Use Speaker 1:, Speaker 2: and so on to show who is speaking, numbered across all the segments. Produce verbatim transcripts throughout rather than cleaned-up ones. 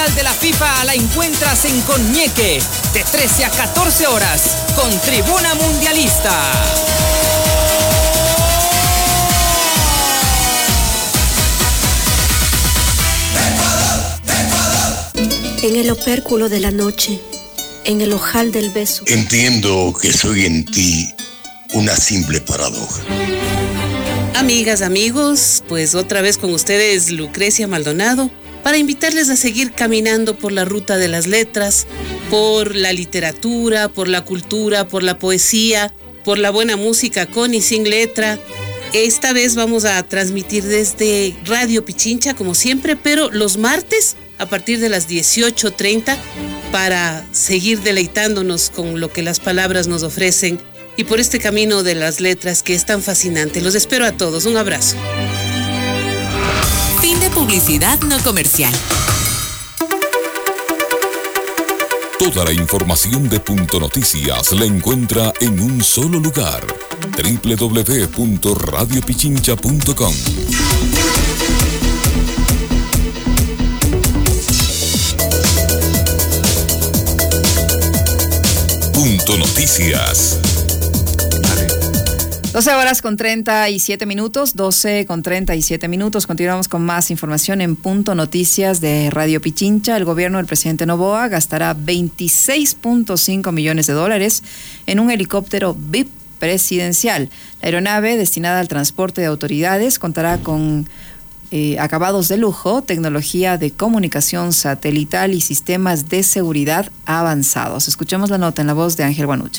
Speaker 1: Mundial de la FIFA la encuentras en Coñeque, de trece a catorce horas, con Tribuna Mundialista.
Speaker 2: En el opérculo de la noche, en el ojal del beso.
Speaker 3: Entiendo que soy en ti una simple paradoja.
Speaker 4: Amigas, amigos, pues otra vez con ustedes Lucrecia Maldonado para invitarles a seguir caminando por la ruta de las letras, por la literatura, por la cultura, por la poesía, por la buena música con y sin letra. Esta vez vamos a transmitir desde Radio Pichincha como siempre, pero los martes a partir de las dieciocho treinta para seguir deleitándonos con lo que las palabras nos ofrecen y por este camino de las letras que es tan fascinante. Los espero a todos. Un abrazo.
Speaker 5: Fin de publicidad no comercial.
Speaker 6: Toda la información de Punto Noticias la encuentra en un solo lugar. doble u doble u doble u punto radio pichincha punto com. Punto Noticias.
Speaker 7: doce horas con treinta y siete minutos, doce con treinta y siete minutos. Continuamos con más información en Punto Noticias de Radio Pichincha. El gobierno del presidente Noboa gastará veintiséis punto cinco millones de dólares en un helicóptero V I P presidencial. La aeronave, destinada al transporte de autoridades, contará con eh, acabados de lujo, tecnología de comunicación satelital y sistemas de seguridad avanzados. Escuchemos la nota en la voz de Ángel Guanuche.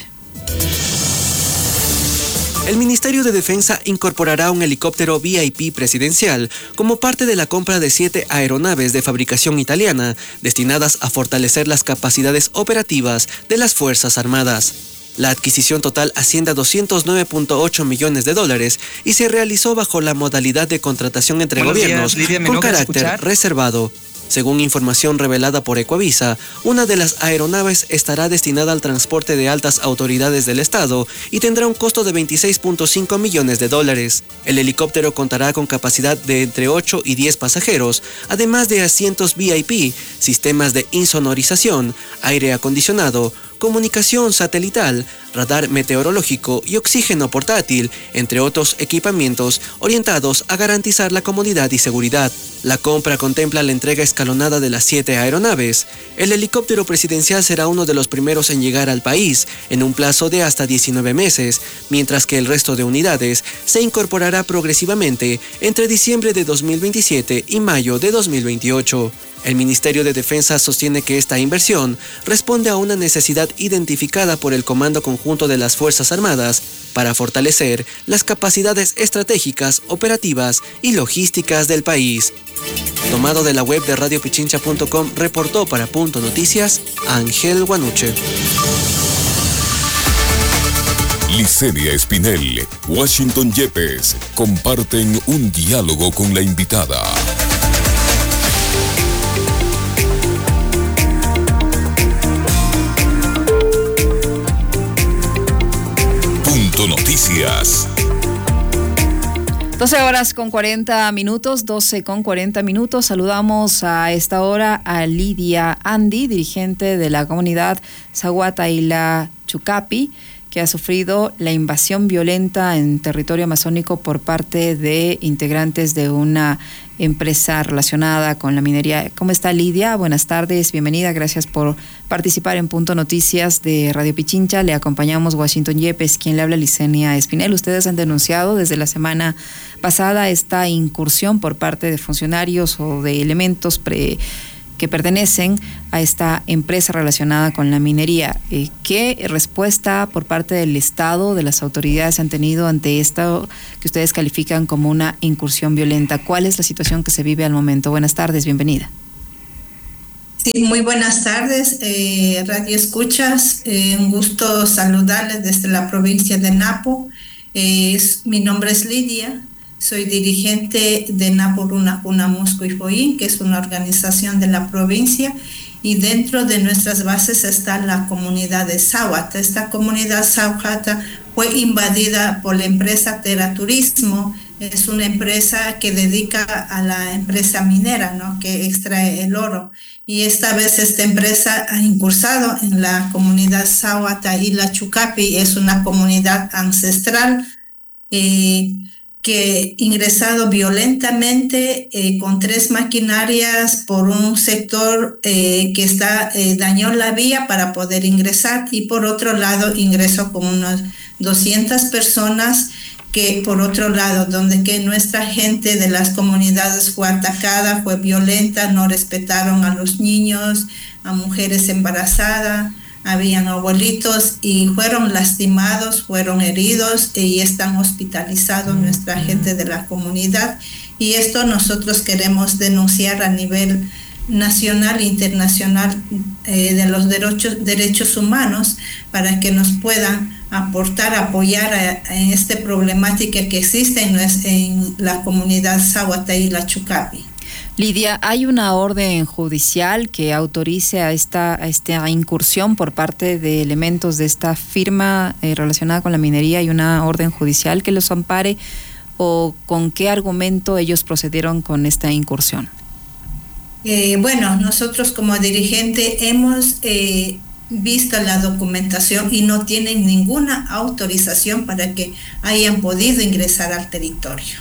Speaker 8: El Ministerio de Defensa incorporará un helicóptero V I P presidencial como parte de la compra de siete aeronaves de fabricación italiana destinadas a fortalecer las capacidades operativas de las Fuerzas Armadas. La adquisición total asciende a doscientos nueve punto ocho millones de dólares y se realizó bajo la modalidad de contratación entre
Speaker 9: Buenos
Speaker 8: gobiernos
Speaker 9: días, Lidia, ¿me
Speaker 8: con
Speaker 9: logras
Speaker 8: carácter
Speaker 9: escuchar?
Speaker 8: reservado. Según información revelada por Ecuavisa, una de las aeronaves estará destinada al transporte de altas autoridades del Estado y tendrá un costo de veintiséis punto cinco millones de dólares. El helicóptero contará con capacidad de entre ocho y diez pasajeros, además de asientos V I P, sistemas de insonorización, aire acondicionado, comunicación satelital, radar meteorológico y oxígeno portátil, entre otros equipamientos orientados a garantizar la comodidad y seguridad. La compra contempla la entrega escalonada de las siete aeronaves. El helicóptero presidencial será uno de los primeros en llegar al país, en un plazo de hasta diecinueve meses, mientras que el resto de unidades se incorporará progresivamente entre diciembre de dos mil veintisiete y mayo de dos mil veintiocho. El Ministerio de Defensa sostiene que esta inversión responde a una necesidad identificada por el Comando Conjunto de las Fuerzas Armadas para fortalecer las capacidades estratégicas, operativas y logísticas del país. Tomado de la web de radio pichincha punto com, reportó para Punto Noticias Ángel Guanuche.
Speaker 6: Licenia Espinel, Washington Yepes comparten un diálogo con la invitada. Punto Noticias.
Speaker 7: doce horas con cuarenta minutos, doce con cuarenta minutos. Saludamos a esta hora a Lidia Andy, dirigente de la comunidad Zahuataila Chucapi, que ha sufrido la invasión violenta en territorio amazónico por parte de integrantes de una empresa relacionada con la minería. ¿Cómo está, Lidia? Buenas tardes, bienvenida, gracias por participar en Punto Noticias de Radio Pichincha. Le acompañamos Washington Yepes, quien le habla Licenia Espinel. Ustedes han denunciado desde la semana pasada esta incursión por parte de funcionarios o de elementos pre que pertenecen a esta empresa relacionada con la minería. Eh, ¿Qué respuesta por parte del Estado, de las autoridades han tenido ante esto que ustedes califican como una incursión violenta? ¿Cuál es la situación que se vive al momento? Buenas tardes, bienvenida.
Speaker 10: Sí, muy buenas tardes, eh, Radio Escuchas. Eh, un gusto saludarles desde la provincia de Napo. Eh, es, mi nombre es Lidia. Soy dirigente de Napo Runa Cuna Musco y Foín, que es una organización de la provincia, y dentro de nuestras bases está la comunidad de Zahuata. Esta comunidad Zahuata fue invadida por la empresa Teraturismo. Es una empresa que dedica a la empresa minera, ¿no?, que extrae el oro. y esta vez esta empresa ha incursado en la comunidad Sahuata y la Chucapi. Es una comunidad ancestral eh, que ha ingresado violentamente eh, con tres maquinarias por un sector eh, que está eh, dañó la vía para poder ingresar, y por otro lado ingresó con unas doscientas personas que por otro lado, donde que nuestra gente de las comunidades fue atacada, fue violenta, no respetaron a los niños, a mujeres embarazadas, habían abuelitos y fueron lastimados, fueron heridos y están hospitalizados nuestra gente de la comunidad. Y esto nosotros queremos denunciar a nivel nacional e internacional eh, de los derechos, derechos humanos, para que nos puedan aportar, apoyar a, a esta problemática que existe en, en la comunidad Sahuata y la Chucapi.
Speaker 7: Lidia, ¿hay una orden judicial que autorice a esta, a esta incursión por parte de elementos de esta firma eh, relacionada con la minería? ¿Hay una orden judicial que los ampare, o con qué argumento ellos procedieron con esta incursión?
Speaker 10: Eh, bueno, nosotros como dirigente hemos eh, visto la documentación y no tienen ninguna autorización para que hayan podido ingresar al territorio.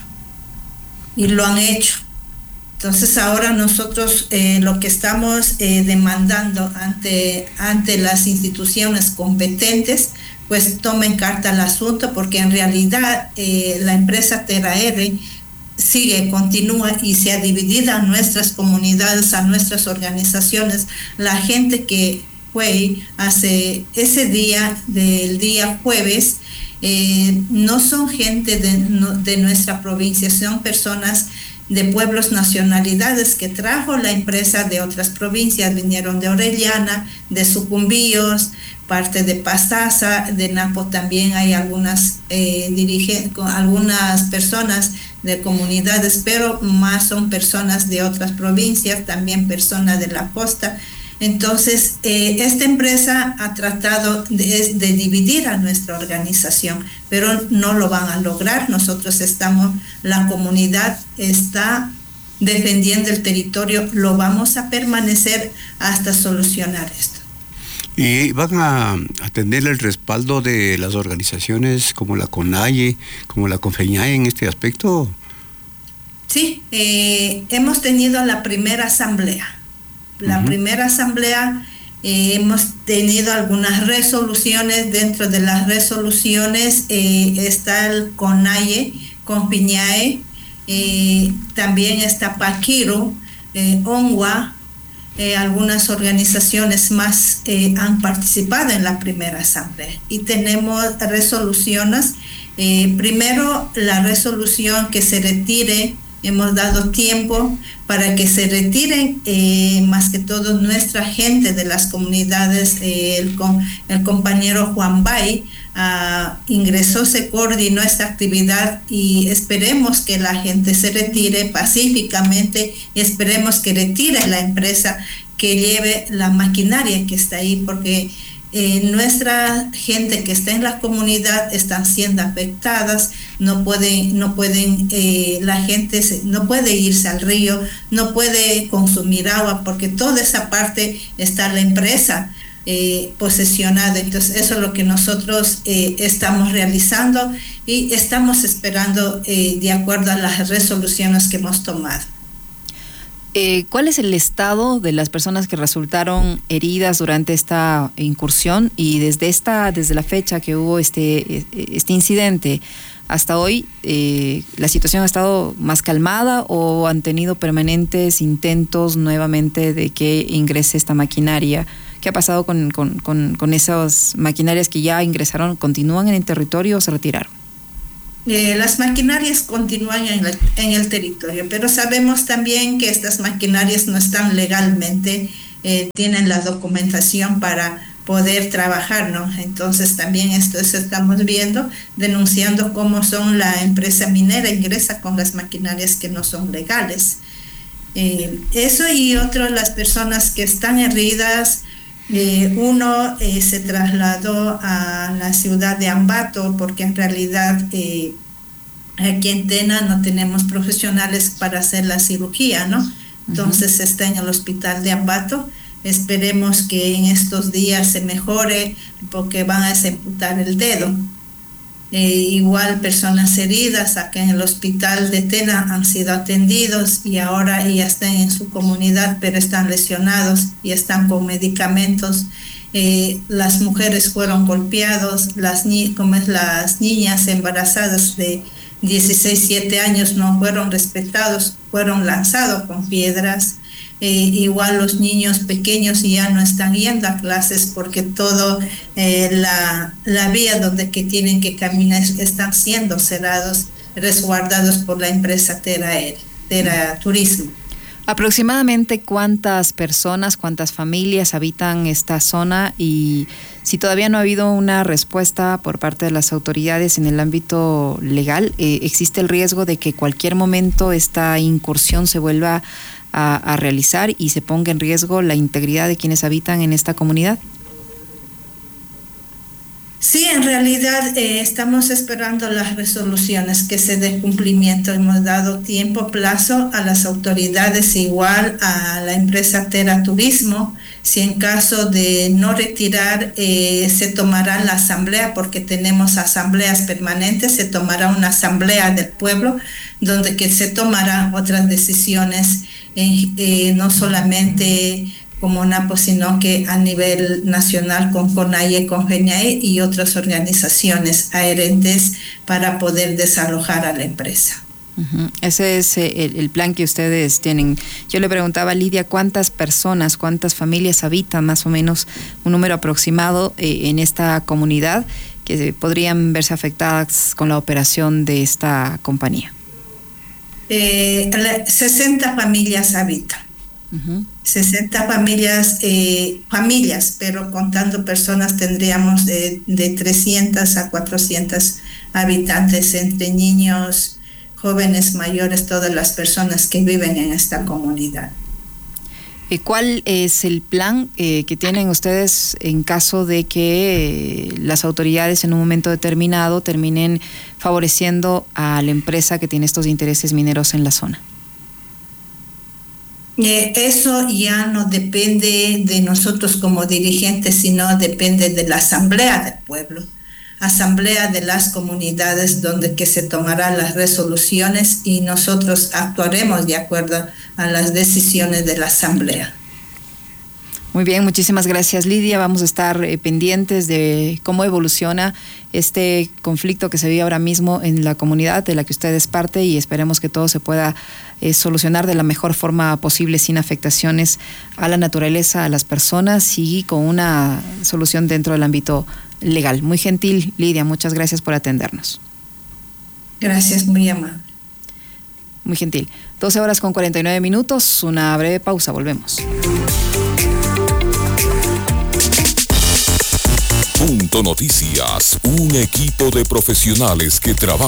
Speaker 10: Y lo han hecho. Entonces ahora nosotros eh, lo que estamos eh, demandando ante, ante las instituciones competentes, pues tomen carta al asunto, porque en realidad eh, la empresa Terra R sigue, continúa y se ha dividido a nuestras comunidades, a nuestras organizaciones. La gente que fue hace ese día, del día jueves, eh, no son gente de, no, de nuestra provincia, son personas de pueblos, nacionalidades que trajo la empresa de otras provincias, vinieron de Orellana, de Sucumbíos, parte de Pastaza, de Napo también hay algunas eh, dirigentes, algunas personas de comunidades, pero más son personas de otras provincias, también personas de la costa. Entonces, eh, esta empresa ha tratado de, de dividir a nuestra organización, pero no lo van a lograr. Nosotros estamos, la comunidad está defendiendo el territorio, lo vamos a permanecer hasta solucionar esto.
Speaker 9: ¿Y van a, a tener el respaldo de las organizaciones como la CONAIE, como la CONFEñae en este aspecto?
Speaker 10: Sí, eh, hemos tenido la primera asamblea. La uh-huh. primera asamblea eh, hemos tenido algunas resoluciones. Dentro de las resoluciones eh, está el CONAIE, CONFEñae, eh, también está Paquiro, eh, ONWA. Eh, algunas organizaciones más eh, han participado en la primera asamblea y tenemos resoluciones. Eh, primero, la resolución que se retire, hemos dado tiempo para que se retiren eh, más que todo nuestra gente de las comunidades. Eh, el, el compañero Juan Bay uh, ingresó, se coordinó esta actividad y esperemos que la gente se retire pacíficamente y esperemos que retire la empresa, que lleve la maquinaria que está ahí, porque Eh, nuestra gente que está en la comunidad están siendo afectadas, no pueden, no pueden, eh, la gente se, no puede irse al río, no puede consumir agua, porque toda esa parte está la empresa eh, posesionada. Entonces eso es lo que nosotros eh, estamos realizando y estamos esperando eh, de acuerdo a las resoluciones que hemos tomado.
Speaker 7: Eh, ¿Cuál es el estado de las personas que resultaron heridas durante esta incursión? Y desde esta, desde la fecha que hubo este, este incidente hasta hoy, eh, ¿la situación ha estado más calmada o han tenido permanentes intentos nuevamente de que ingrese esta maquinaria? ¿Qué ha pasado con, con, con, con esas maquinarias que ya ingresaron? ¿Continúan en el territorio o se retiraron?
Speaker 10: Eh, las maquinarias continúan en, la, en el territorio, pero sabemos también que estas maquinarias no están legalmente, eh, tienen la documentación para poder trabajar, ¿no? Entonces también esto eso estamos viendo, denunciando cómo son la empresa minera ingresa con las maquinarias que no son legales. Eh, eso y otro, las personas que están heridas. Eh, uno eh, se trasladó a la ciudad de Ambato porque en realidad eh, aquí en Tena no tenemos profesionales para hacer la cirugía, ¿no? entonces uh-huh. está en el hospital de Ambato. Esperemos que en estos días se mejore porque van a desamputar el dedo. Eh, igual personas heridas acá en el hospital de Tena han sido atendidos y ahora ya están en su comunidad, pero están lesionados y están con medicamentos. Eh, las mujeres fueron golpeadas, las, ni- como es, las niñas embarazadas de dieciséis, diecisiete años no fueron respetados, fueron lanzados con piedras. Eh, igual los niños pequeños ya no están yendo a clases porque todo eh, la, la vía donde que tienen que caminar están siendo cerrados, resguardados por la empresa Tera, Tera Turismo.
Speaker 7: ¿Aproximadamente cuántas personas, cuántas familias habitan esta zona? Y si todavía no ha habido una respuesta por parte de las autoridades en el ámbito legal, eh, ¿existe el riesgo de que cualquier momento esta incursión se vuelva a, a realizar y se ponga en riesgo la integridad de quienes habitan en esta comunidad?
Speaker 10: Sí, en realidad eh, estamos esperando las resoluciones que se dé cumplimiento. Hemos dado tiempo, plazo a las autoridades, igual a la empresa Tera Turismo. Si en caso de no retirar, eh, se tomará la asamblea, porque tenemos asambleas permanentes, se tomará una asamblea del pueblo donde que se tomarán otras decisiones, eh, eh, no solamente como NAPO, sino que a nivel nacional con CONAIE, con GENIAE y otras organizaciones adherentes para poder desalojar a la empresa.
Speaker 7: Uh-huh. Ese es el, el plan que ustedes tienen. Yo le preguntaba a Lidia cuántas personas, cuántas familias habitan, más o menos un número aproximado eh, en esta comunidad que podrían verse afectadas con la operación de esta compañía.
Speaker 10: Eh, sesenta familias habitan. Uh-huh. sesenta familias, eh, familias, pero contando personas tendríamos de, de trescientos a cuatrocientos habitantes, entre niños, jóvenes, mayores, todas las personas que viven en esta comunidad.
Speaker 7: ¿Cuál es el plan eh, que tienen ustedes en caso de que eh, las autoridades en un momento determinado terminen favoreciendo a la empresa que tiene estos intereses mineros en la zona?
Speaker 10: Eh, eso ya no depende de nosotros como dirigentes, sino depende de la asamblea del pueblo, asamblea de las comunidades, donde que se tomarán las resoluciones y nosotros actuaremos de acuerdo a las decisiones de la asamblea.
Speaker 7: Muy bien, muchísimas gracias, Lidia. Vamos a estar eh, pendientes de cómo evoluciona este conflicto que se vive ahora mismo en la comunidad de la que usted es parte, y esperemos que todo se pueda eh, solucionar de la mejor forma posible, sin afectaciones a la naturaleza, a las personas, y con una solución dentro del ámbito legal. Muy gentil, Lidia, muchas gracias por atendernos.
Speaker 10: Gracias, muy amable.
Speaker 7: Muy gentil. doce horas con cuarenta y nueve minutos, una breve pausa, volvemos.
Speaker 6: Punto Noticias, un equipo de profesionales que trabajan